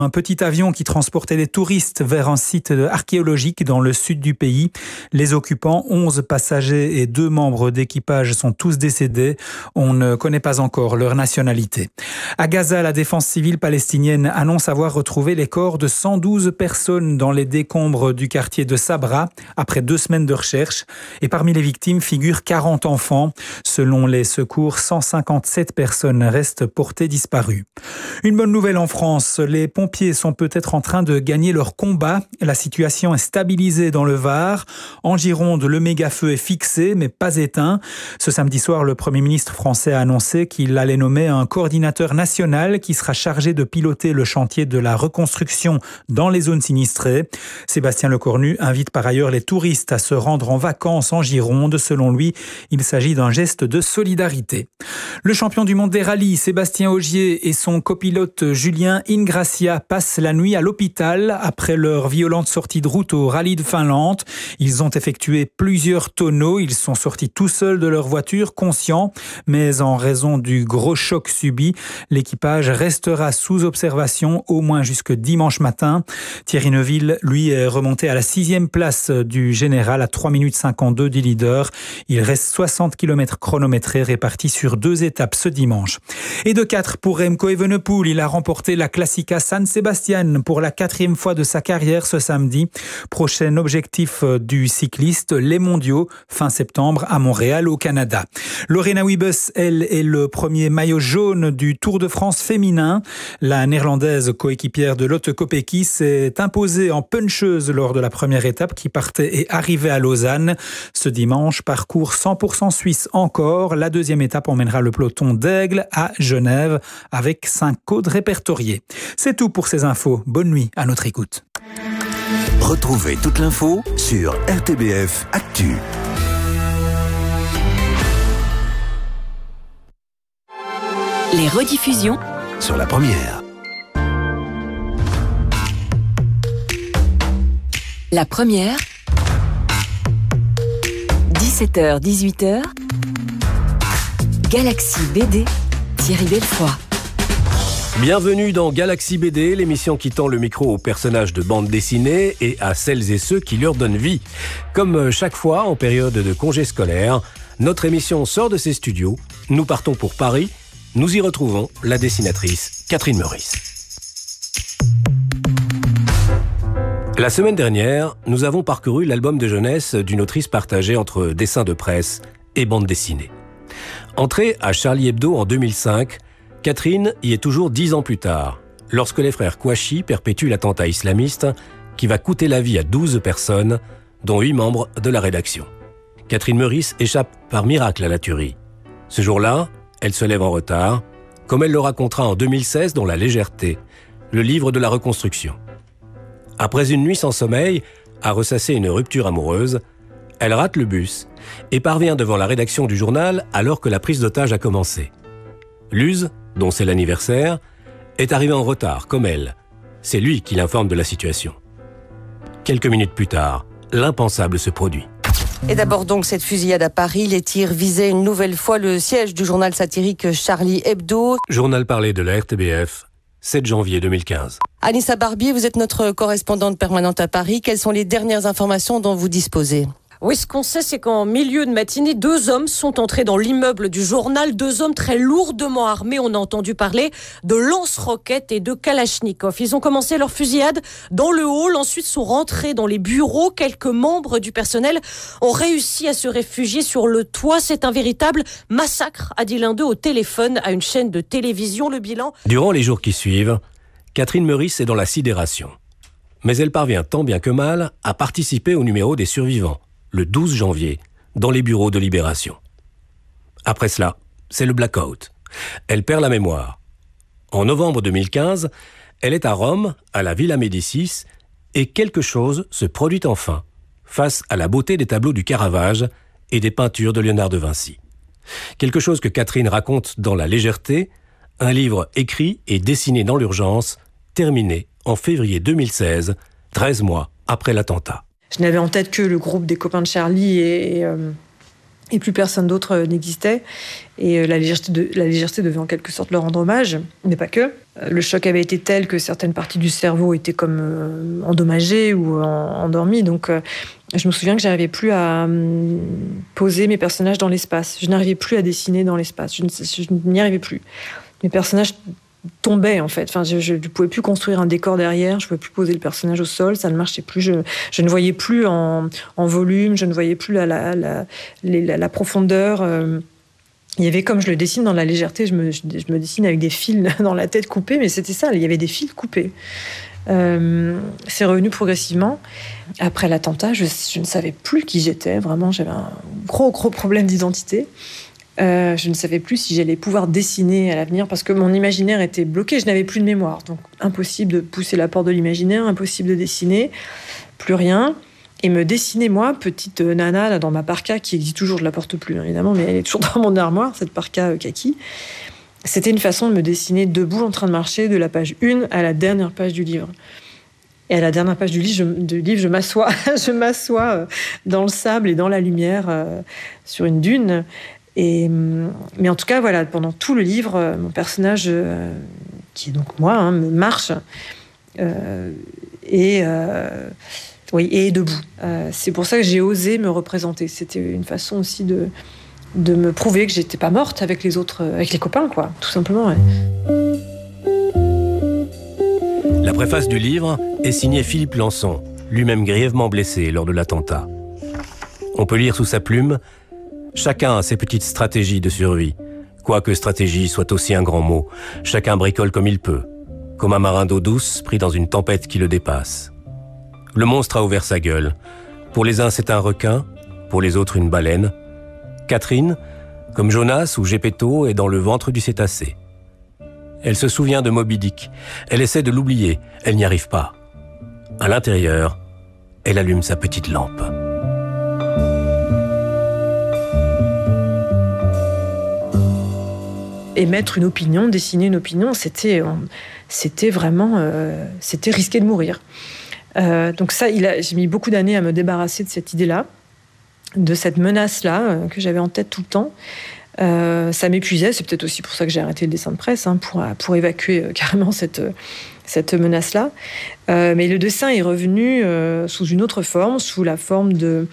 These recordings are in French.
Un petit avion qui transportait des touristes vers un site archéologique dans le sud du pays. Les occupants, 11 passagers et 2 membres d'équipage sont tous décédés. On ne connaît pas encore leur nationalité. À Gaza, la défense civile palestinienne annonce avoir retrouvé les corps de 112 personnes dans les décombres du quartier de Sabra après 2 semaines de recherche. Et parmi les victimes figurent 40 enfants. Selon les secours, 157 personnes restent portées disparues. Une bonne nouvelle en France, les pompiers sont peut-être en train de gagner leur combat. La situation est stabilisée dans le Var. En Gironde, le méga-feu est fixé, mais pas éteint. Ce samedi soir, le Premier ministre français a annoncé qu'il allait nommer un coordinateur national qui sera chargé de piloter le chantier de la reconstruction dans les zones sinistrées. Sébastien Lecornu invite par ailleurs les touristes à se rendre en vacances en Gironde. Selon lui, il s'agit d'un geste de solidarité. Le champion du monde des rallyes, Sébastien Ogier, et son copilote Julien Ingrassia passent la nuit à l'hôpital après leur violente sortie de route au rallye de Finlande. Ils ont effectué plusieurs tonneaux. Ils sont sortis tout seuls de leur voiture, conscients. Mais en raison du gros choc subi, l'équipage restera sous observation au moins jusque dimanche matin. Thierry Neuville, lui, est remonté à la 6e place du général à 3 minutes 52 du leader. Il reste 60 km chronométrés répartis sur 2 étapes ce dimanche. Et de 4 pour Remco Evenepoel. Il a remporté la Classica San Sebastian pour la 4e fois de sa carrière ce samedi. Prochain objectif du cycliste, les mondiaux, fin septembre à Montréal au Canada. Lorena Wiebes, elle, est le premier maillot jaune du Tour de France féminin. La néerlandaise coéquipière de Lotte Kopecky s'est imposée en puncheuse lors de la première étape qui partait et arrivait à Lausanne. Ce dimanche, parcours 100% suisse encore. La 2e étape emmènera le peloton d'Aigle à Genève avec 5 codes répertoriés. C'est tout pour ces infos. Bonne nuit à notre écoute. Retrouvez toute l'info sur RTBF Actu. Les rediffusions Sur la première. La première, 17h, 18h, Galaxy BD, Thierry Belfoy. Bienvenue dans Galaxy BD, l'émission qui tend le micro aux personnages de bande dessinée et à celles et ceux qui leur donnent vie. Comme chaque fois en période de congé scolaire, notre émission sort de ses studios, nous partons pour Paris, nous y retrouvons la dessinatrice Catherine Meurice. La semaine dernière, nous avons parcouru l'album de jeunesse d'une autrice partagée entre dessin de presse et bande dessinée. Entrée à Charlie Hebdo en 2005, Catherine y est toujours 10 ans plus tard, lorsque les frères Kouachi perpétuent l'attentat islamiste qui va coûter la vie à 12 personnes, dont 8 membres de la rédaction. Catherine Meurice échappe par miracle à la tuerie. Ce jour-là, elle se lève en retard, comme elle le racontera en 2016 dans La Légèreté, le livre de la reconstruction. Après une nuit sans sommeil, à ressasser une rupture amoureuse, elle rate le bus et parvient devant la rédaction du journal alors que la prise d'otage a commencé. Luz, dont c'est l'anniversaire, est arrivé en retard, comme elle. C'est lui qui l'informe de la situation. Quelques minutes plus tard, l'impensable se produit. Et d'abord donc cette fusillade à Paris, les tirs visaient une nouvelle fois le siège du journal satirique Charlie Hebdo. Journal parlé de la RTBF, 7 janvier 2015. Anissa Barbier, vous êtes notre correspondante permanente à Paris. Quelles sont les dernières informations dont vous disposez ? Oui, ce qu'on sait, c'est qu'en milieu de matinée, 2 hommes sont entrés dans l'immeuble du journal. 2 hommes très lourdement armés. On a entendu parler de lance-roquettes et de kalachnikov. Ils ont commencé leur fusillade dans le hall. Ensuite, sont rentrés dans les bureaux. Quelques membres du personnel ont réussi à se réfugier sur le toit. C'est un véritable massacre, a dit l'un d'eux au téléphone à une chaîne de télévision. Le bilan... Durant les jours qui suivent, Catherine Meurice est dans la sidération. Mais elle parvient tant bien que mal à participer au numéro des survivants, le 12 janvier, dans les bureaux de Libération. Après cela, c'est le blackout. Elle perd la mémoire. En novembre 2015, elle est à Rome, à la Villa Médicis, et quelque chose se produit enfin, face à la beauté des tableaux du Caravage et des peintures de Léonard de Vinci. Quelque chose que Catherine raconte dans La Légèreté, un livre écrit et dessiné dans l'urgence, terminé en février 2016, 13 mois après l'attentat. Je n'avais en tête que le groupe des copains de Charlie et plus personne d'autre n'existait. Et la légèreté devait en quelque sorte leur rendre hommage, mais pas que. Le choc avait été tel que certaines parties du cerveau étaient comme endommagées ou endormies. Donc, je me souviens que j'arrivais plus à poser mes personnages dans l'espace. Je n'arrivais plus à dessiner dans l'espace. Je n'y arrivais plus. Mes personnages tombaient, en fait. Enfin, je ne pouvais plus construire un décor derrière. Je ne pouvais plus poser le personnage au sol. Ça ne marchait plus. Je ne voyais plus en volume. Je ne voyais plus la profondeur. Il y avait, comme je le dessine dans la légèreté, je me dessine avec des fils dans la tête coupés, mais c'était ça, il y avait des fils coupés. C'est revenu progressivement. Après l'attentat, je ne savais plus qui j'étais, vraiment, j'avais un gros problème d'identité. Je ne savais plus si j'allais pouvoir dessiner à l'avenir, parce que mon imaginaire était bloqué, je n'avais plus de mémoire, donc impossible de pousser la porte de l'imaginaire, impossible de dessiner, plus rien. Et me dessiner, moi, petite nana, là, dans ma parka, qui existe toujours, je la porte plus, évidemment, mais elle est toujours dans mon armoire, cette parka kaki. C'était une façon de me dessiner debout, en train de marcher, de la page 1 à la dernière page du livre. Et à la dernière page du livre, je m'assois, dans le sable et dans la lumière, sur une dune. Mais en tout cas, voilà, pendant tout le livre, mon personnage, qui est donc moi, marche, et debout. C'est pour ça que j'ai osé me représenter. C'était une façon aussi de me prouver que j'étais pas morte avec les autres, avec les copains, quoi, tout simplement. Ouais. La préface du livre est signée Philippe Lançon, lui-même grièvement blessé lors de l'attentat. On peut lire sous sa plume « Chacun a ses petites stratégies de survie. Quoique stratégie soit aussi un grand mot, chacun bricole comme il peut, comme un marin d'eau douce pris dans une tempête qui le dépasse. Le monstre a ouvert sa gueule. Pour les uns, c'est un requin, pour les autres, une baleine. Catherine, comme Jonas ou Gepetto, est dans le ventre du cétacé. Elle se souvient de Moby Dick. Elle essaie de l'oublier. Elle n'y arrive pas. À l'intérieur, elle allume sa petite lampe. Émettre une opinion, dessiner une opinion, c'était vraiment... c'était risqué de mourir. Donc ça, j'ai mis beaucoup d'années à me débarrasser de cette idée-là, de cette menace-là que j'avais en tête tout le temps. Ça m'épuisait, c'est peut-être aussi pour ça que j'ai arrêté le dessin de presse, pour évacuer carrément cette menace-là. Mais le dessin est revenu sous une autre forme, sous la forme de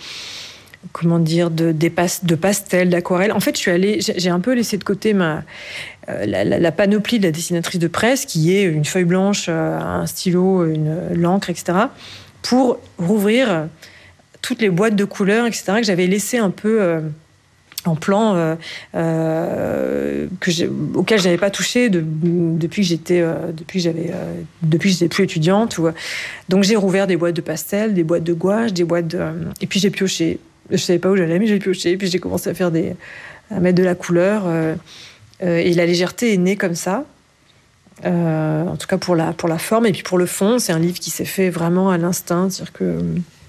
pastel, d'aquarelle. En fait, j'ai un peu laissé de côté la panoplie de la dessinatrice de presse, qui est une feuille blanche, un stylo, l'encre, etc., pour rouvrir toutes les boîtes de couleurs, etc., que j'avais laissées un peu en plan, auquel je n'avais pas touché depuis que j'étais plus étudiante. Donc j'ai rouvert des boîtes de pastel, des boîtes de gouache, et puis j'ai pioché. Je ne savais pas où j'allais, mais j'ai pioché. Puis j'ai commencé à mettre de la couleur. Et la légèreté est née comme ça. En tout cas pour la forme. Et puis pour le fond, c'est un livre qui s'est fait vraiment à l'instinct. C'est-à-dire que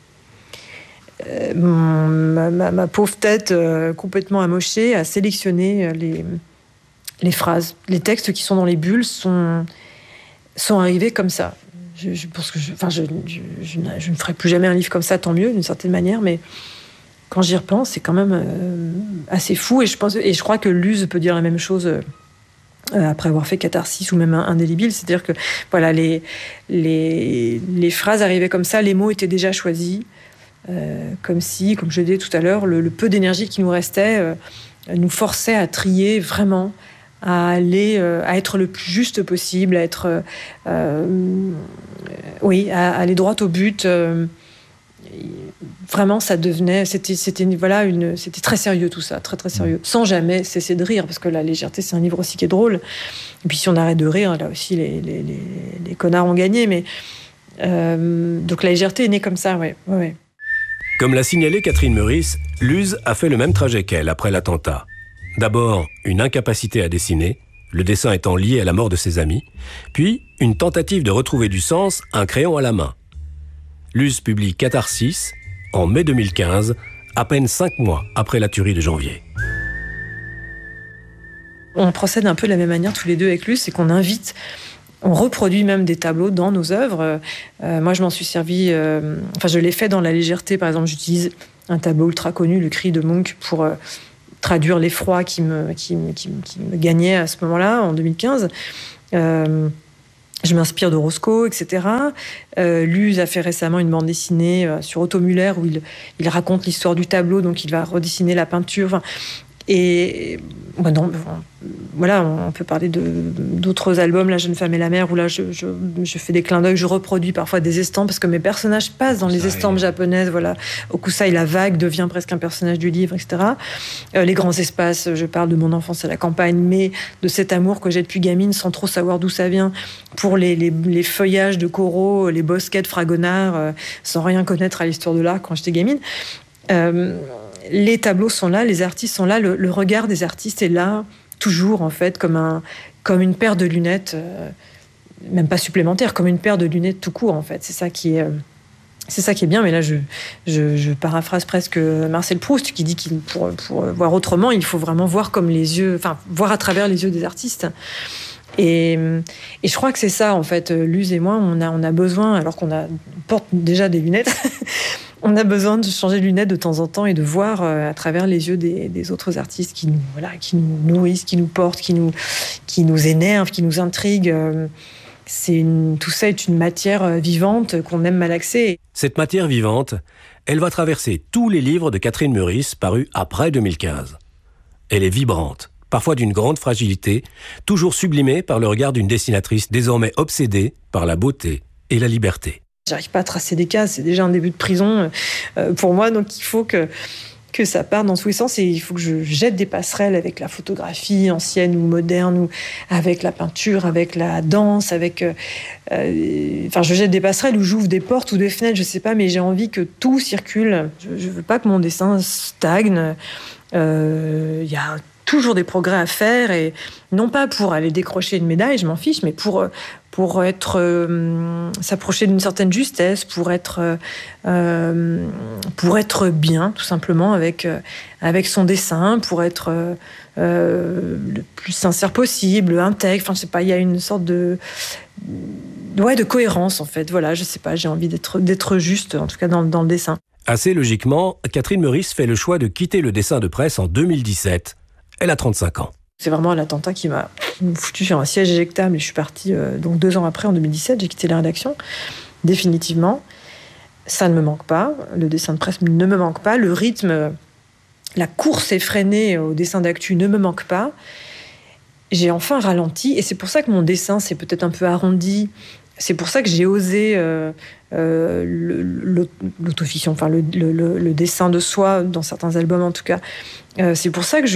ma pauvre tête complètement amochée a sélectionné les phrases. Les textes qui sont dans les bulles sont arrivés comme ça. Je pense que je ne ferai plus jamais un livre comme ça, tant mieux, d'une certaine manière, mais quand j'y repense, c'est quand même assez fou. Et je crois que Luz peut dire la même chose après avoir fait Catharsis ou même Indélébile. C'est-à-dire que voilà, les phrases arrivaient comme ça, les mots étaient déjà choisis, comme je disais tout à l'heure, le peu d'énergie qui nous restait nous forçait à trier vraiment, à être le plus juste possible, à aller droit au but. Vraiment, ça devenait, c'était très sérieux tout ça, très très sérieux, sans jamais cesser de rire, parce que la légèreté, c'est un livre aussi qui est drôle. Et puis si on arrête de rire, là aussi les connards ont gagné. Mais donc la légèreté est née comme ça, ouais. Comme l'a signalé Catherine Meurice, Luz a fait le même trajet qu'elle après l'attentat. D'abord, une incapacité à dessiner, le dessin étant lié à la mort de ses amis, puis une tentative de retrouver du sens, un crayon à la main. Luz publie Catharsis en mai 2015, à peine 5 mois après la tuerie de janvier. On procède un peu de la même manière tous les deux avec Luz, c'est qu'on on reproduit même des tableaux dans nos œuvres. Moi, je m'en suis servi... je l'ai fait dans la légèreté, par exemple. J'utilise un tableau ultra connu, Le Cri de Munch, pour traduire l'effroi qui me gagnait à ce moment-là, en 2015. Je m'inspire de Roscoe, etc. Luz a fait récemment une bande dessinée sur Otto Müller où il raconte l'histoire du tableau, donc il va redessiner la peinture. Enfin, et voilà, on peut parler d'autres albums, La Jeune Femme et la Mer, où là je fais des clins d'œil, je reproduis parfois des estampes parce que mes personnages passent dans les estampes japonaises. Voilà, Okusai, la vague devient presque un personnage du livre, etc. Les grands espaces, je parle de mon enfance à la campagne, mais de cet amour que j'ai depuis gamine, sans trop savoir d'où ça vient, pour les feuillages de coraux, les bosquets de Fragonard, sans rien connaître à l'histoire de l'art quand j'étais gamine. Les tableaux sont là, les artistes sont là, le regard des artistes est là, toujours en fait, comme une paire de lunettes, même pas supplémentaire, comme une paire de lunettes tout court en fait. C'est ça qui est bien, mais là je paraphrase presque Marcel Proust qui dit pour voir autrement, il faut vraiment voir voir à travers les yeux des artistes. Et je crois que c'est ça en fait. Luz et moi, on a besoin, alors qu'on porte déjà des lunettes. On a besoin de changer de lunettes de temps en temps et de voir à travers les yeux des autres artistes qui nous nourrissent, qui nous portent, qui nous énervent, qui nous intriguent. Tout ça est une matière vivante qu'on aime malaxer. Cette matière vivante, elle va traverser tous les livres de Catherine Meurice parus après 2015. Elle est vibrante, parfois d'une grande fragilité, toujours sublimée par le regard d'une dessinatrice désormais obsédée par la beauté et la liberté. J'arrive pas à tracer des cases, c'est déjà un début de prison pour moi, donc il faut que ça parte dans tous les sens et il faut que je jette des passerelles avec la photographie ancienne ou moderne, ou avec la peinture, avec la danse, je jette des passerelles ou j'ouvre des portes ou des fenêtres, je sais pas, mais j'ai envie que tout circule. Je veux pas que mon dessin stagne. Y a toujours des progrès à faire, et non pas pour aller décrocher une médaille, je m'en fiche, mais pour s'approcher d'une certaine justesse, pour être bien, tout simplement, avec son dessin, pour être le plus sincère possible, intègre. Enfin, je sais pas, il y a une sorte de cohérence, en fait. Voilà, je sais pas, j'ai envie d'être juste, en tout cas dans le dessin. Assez logiquement, Catherine Meurice fait le choix de quitter le dessin de presse en 2017. Elle a 35 ans. C'est vraiment l'attentat qui m'a foutu sur un siège éjectable et je suis partie donc 2 ans après, en 2017, j'ai quitté la rédaction, définitivement. Ça ne me manque pas, le dessin de presse ne me manque pas, le rythme, la course effrénée au dessin d'actu ne me manque pas. J'ai enfin ralenti et c'est pour ça que mon dessin s'est peut-être un peu arrondi. C'est pour ça que j'ai osé l'autofiction, enfin le dessin de soi, dans certains albums en tout cas. C'est pour ça que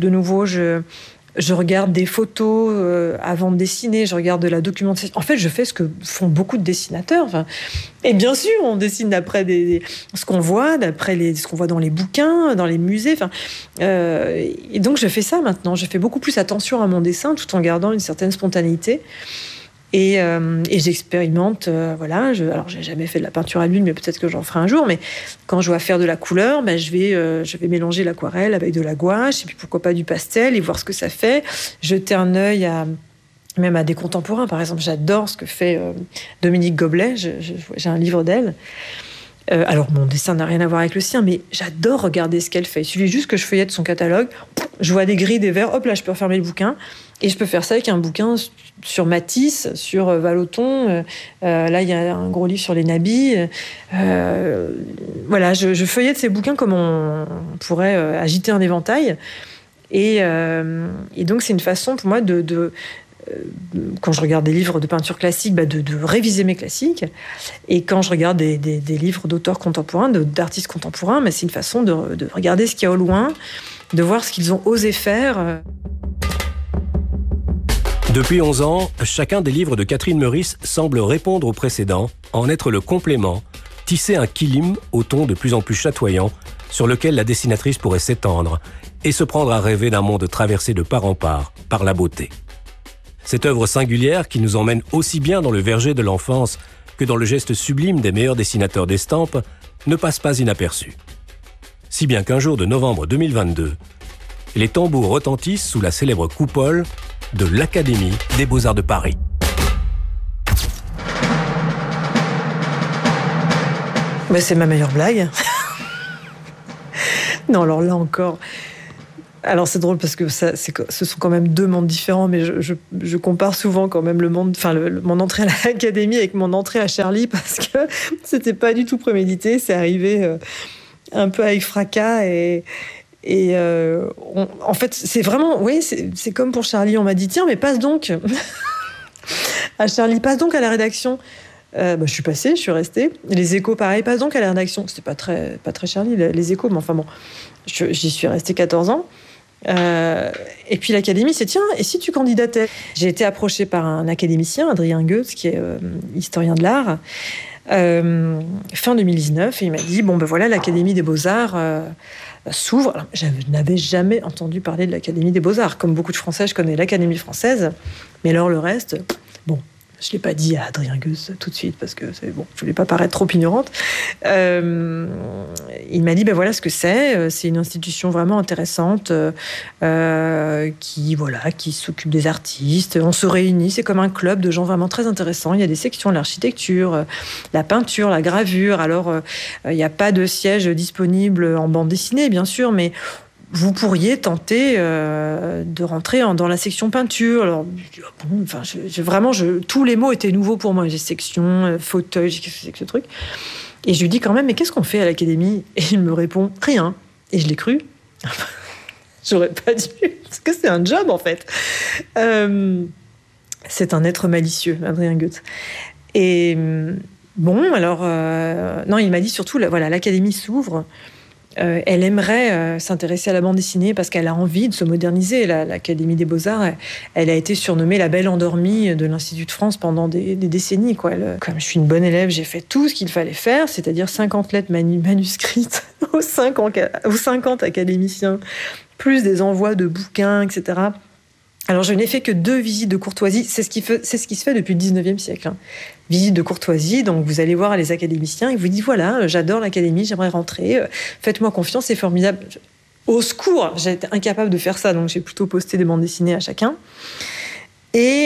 je regarde des photos avant de dessiner, je regarde de la documentation. En fait, je fais ce que font beaucoup de dessinateurs. Enfin, et bien sûr, on dessine d'après ce qu'on voit, ce qu'on voit dans les bouquins, dans les musées. Enfin, et donc, je fais ça maintenant. Je fais beaucoup plus attention à mon dessin tout en gardant une certaine spontanéité. Et j'expérimente, alors j'ai jamais fait de la peinture à l'huile, mais peut-être que j'en ferai un jour. Mais quand je dois faire de la couleur, je vais mélanger l'aquarelle avec de la gouache, et puis pourquoi pas du pastel, et voir ce que ça fait. Jeter un œil même à des contemporains. Par exemple, j'adore ce que fait Dominique Goblet. J'ai un livre d'elle. Alors mon dessin n'a rien à voir avec le sien, mais j'adore regarder ce qu'elle fait. Il suffit juste que je feuillette son catalogue, je vois des grilles, des verres, hop là je peux refermer le bouquin, et je peux faire ça avec un bouquin sur Matisse, sur Vallotton, là il y a un gros livre sur les nabis, voilà, je feuillette ces bouquins comme on pourrait agiter un éventail, et donc c'est une façon pour moi quand je regarde des livres de peinture classique, de réviser mes classiques. Et quand je regarde des livres d'auteurs contemporains, d'artistes contemporains, c'est une façon de regarder ce qu'il y a au loin, de voir ce qu'ils ont osé faire. Depuis 11 ans, chacun des livres de Catherine Meurice semble répondre au précédent, en être le complément, tisser un kilim au ton de plus en plus chatoyant, sur lequel la dessinatrice pourrait s'étendre et se prendre à rêver d'un monde traversé de part en part par la beauté. Cette œuvre singulière qui nous emmène aussi bien dans le verger de l'enfance que dans le geste sublime des meilleurs dessinateurs d'estampes ne passe pas inaperçue. Si bien qu'un jour de novembre 2022, les tambours retentissent sous la célèbre coupole de l'Académie des Beaux-Arts de Paris. C'est ma meilleure blague. Non, alors là encore... Alors c'est drôle parce que ce sont quand même deux mondes différents, mais je compare souvent quand même mon entrée à l'académie avec mon entrée à Charlie, parce que c'était pas du tout prémédité, c'est arrivé un peu avec fracas en fait c'est vraiment, oui, c'est comme pour Charlie, on m'a dit tiens mais passe donc à Charlie, passe donc à la rédaction. Je suis passée, je suis restée. Les Échos, pareil, passe donc à la rédaction. C'était pas très Charlie, les Échos, mais enfin bon, j'y suis restée 14 ans. Et puis l'académie, c'est tiens, et si tu candidatais? J'ai été approchée par un académicien, Adrien Goetz, qui est historien de l'art, fin 2019, et il m'a dit bon ben voilà, l'Académie des Beaux-Arts s'ouvre. Alors, je n'avais jamais entendu parler de l'Académie des Beaux-Arts. Comme beaucoup de Français, je connais l'Académie française, mais alors le reste, bon. Je ne l'ai pas dit à Adrien Goetz tout de suite parce que je ne voulais pas paraître trop ignorante. Il m'a dit ben voilà ce que c'est. C'est une institution vraiment intéressante qui s'occupe des artistes. On se réunit, c'est comme un club de gens vraiment très intéressants. Il y a des sections, l'architecture, la peinture, la gravure. Alors, il n'y a pas de siège disponible en bande dessinée, bien sûr, mais vous pourriez tenter de rentrer dans la section peinture. Alors, tous les mots étaient nouveaux pour moi. J'ai section, fauteuil, qu'est-ce que c'est que ce truc? Et je lui dis quand même, mais qu'est-ce qu'on fait à l'académie? Et il me répond, rien. Et je l'ai cru. J'aurais pas dû, parce que c'est un job en fait. C'est un être malicieux, Adrien Goetz. Et bon, alors, non, il m'a dit surtout, l'académie s'ouvre. Elle aimerait s'intéresser à la bande dessinée parce qu'elle a envie de se moderniser. L'Académie des Beaux-Arts, elle a été surnommée la belle endormie de l'Institut de France pendant des décennies. Comme je suis une bonne élève, j'ai fait tout ce qu'il fallait faire, c'est-à-dire 50 lettres manuscrites aux 50 académiciens, plus des envois de bouquins, etc. Alors, je n'ai fait que 2 visites de courtoisie. C'est ce qui se fait depuis le 19e siècle. Visite de courtoisie, donc vous allez voir les académiciens et vous dites voilà, j'adore l'académie, j'aimerais rentrer, faites-moi confiance, c'est formidable. Au secours, j'ai été incapable de faire ça, donc j'ai plutôt posté des bandes dessinées à chacun. Et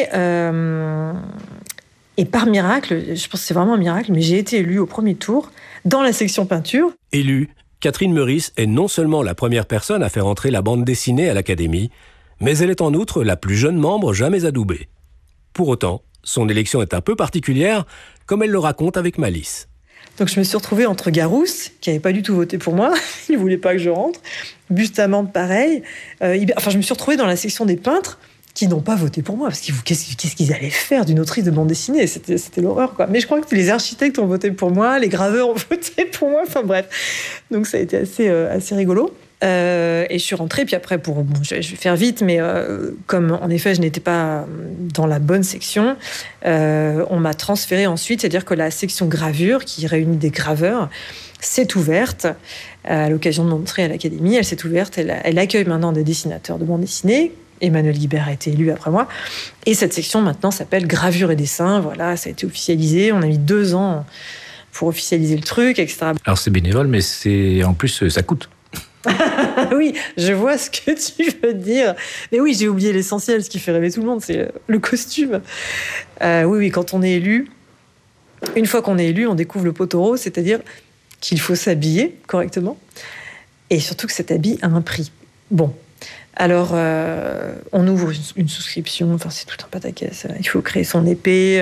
par miracle, je pense que c'est vraiment un miracle, mais j'ai été élue au premier tour dans la section peinture. Élue, Catherine Meurice est non seulement la première personne à faire entrer la bande dessinée à l'académie, mais elle est en outre la plus jeune membre jamais adoubée. Pour autant, son élection est un peu particulière, comme elle le raconte avec malice. Donc je me suis retrouvée entre Garousse, qui n'avait pas du tout voté pour moi, il ne voulait pas que je rentre, Bustamante, pareil. Je me suis retrouvée dans la section des peintres, qui n'ont pas voté pour moi, parce que qu'est-ce qu'ils allaient faire d'une autrice de bande dessinée? C'était l'horreur, quoi. Mais je crois que les architectes ont voté pour moi, les graveurs ont voté pour moi, enfin bref. Donc ça a été assez rigolo. Et je suis rentrée, puis après, je vais faire vite, mais comme en effet je n'étais pas dans la bonne section, on m'a transférée ensuite, c'est-à-dire que la section gravure, qui réunit des graveurs, s'est ouverte à l'occasion de mon entrée à l'académie. Elle s'est ouverte, elle accueille maintenant des dessinateurs de bande dessinée. Emmanuel Guibert a été élu après moi. Et cette section maintenant s'appelle gravure et dessin. Voilà, ça a été officialisé. On a mis 2 ans pour officialiser le truc, etc. Alors c'est bénévole, mais en plus ça coûte. Oui, je vois ce que tu veux dire. Mais oui, j'ai oublié l'essentiel, ce qui fait rêver tout le monde, c'est le costume. Oui, quand on est élu, une fois qu'on est élu, on découvre le pot au rose, c'est-à-dire qu'il faut s'habiller correctement et surtout que cet habit a un prix. Bon, alors on ouvre une souscription, enfin c'est tout un pataquès. Il faut créer son épée,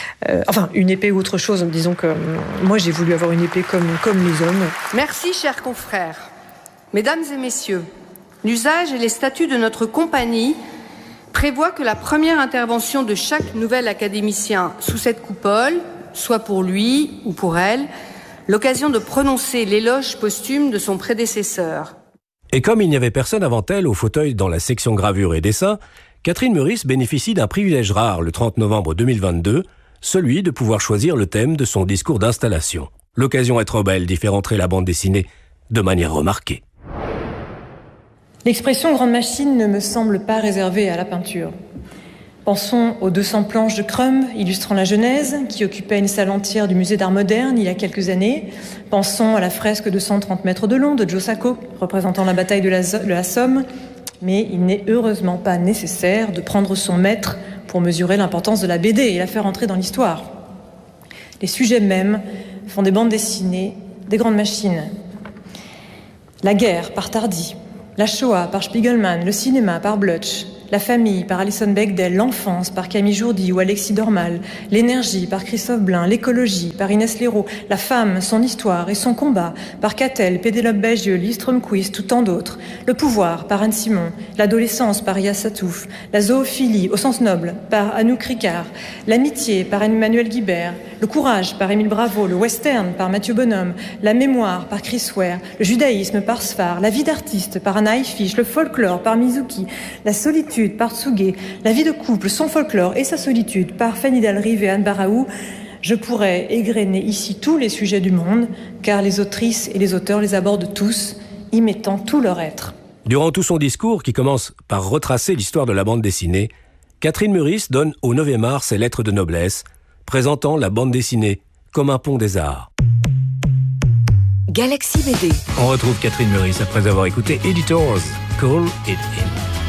une épée ou autre chose. Disons que moi j'ai voulu avoir une épée comme les hommes. Merci, chers confrères. Mesdames et messieurs, l'usage et les statuts de notre compagnie prévoient que la première intervention de chaque nouvel académicien sous cette coupole soit pour lui ou pour elle l'occasion de prononcer l'éloge posthume de son prédécesseur. Et comme il n'y avait personne avant elle au fauteuil dans la section gravure et dessin, Catherine Meurice bénéficie d'un privilège rare le 30 novembre 2022, celui de pouvoir choisir le thème de son discours d'installation. L'occasion est trop belle d'y faire entrer la bande dessinée de manière remarquée. L'expression grande machine ne me semble pas réservée à la peinture. Pensons aux 200 planches de Crum illustrant la Genèse, qui occupaient une salle entière du musée d'art moderne il y a quelques années. Pensons à la fresque de 130 mètres de long de Joe Sacco, représentant la bataille de la Somme. Mais il n'est heureusement pas nécessaire de prendre son mètre pour mesurer l'importance de la BD et la faire entrer dans l'histoire. Les sujets mêmes font des bandes dessinées, des grandes machines. La guerre par Tardy, la Shoah par Spiegelman, le cinéma par Blutch, la famille par Alison Bechdel, l'enfance par Camille Jourdi ou Alexis Dormal, l'énergie par Christophe Blain, l'écologie par Inès Léraud, la femme, son histoire et son combat par Catel, Pénélope Bagieux, Lise Stromquist ou tant d'autres, le pouvoir par Anne Simon, l'adolescence par Ria Satouf, la zoophilie au sens noble par Anouk Ricard, l'amitié par Emmanuel Guibert, le courage par Émile Bravo, le western par Mathieu Bonhomme, la mémoire par Chris Ware, le judaïsme par Sfar, la vie d'artiste par Anna Hifisch, le folklore par Mizuki, la solitude par Tsuge, la vie de couple, son folklore et sa solitude par Fanny Dalrive et Anne Baraou. Je pourrais égrener ici tous les sujets du monde, car les autrices et les auteurs les abordent tous, y mettant tout leur être. Durant tout son discours, qui commence par retracer l'histoire de la bande dessinée, Catherine Meurice donne au 9e art ses lettres de noblesse, présentant la bande dessinée comme un pont des arts. Galaxy BD. On retrouve Catherine Meurice après avoir écouté Editors, Call It In.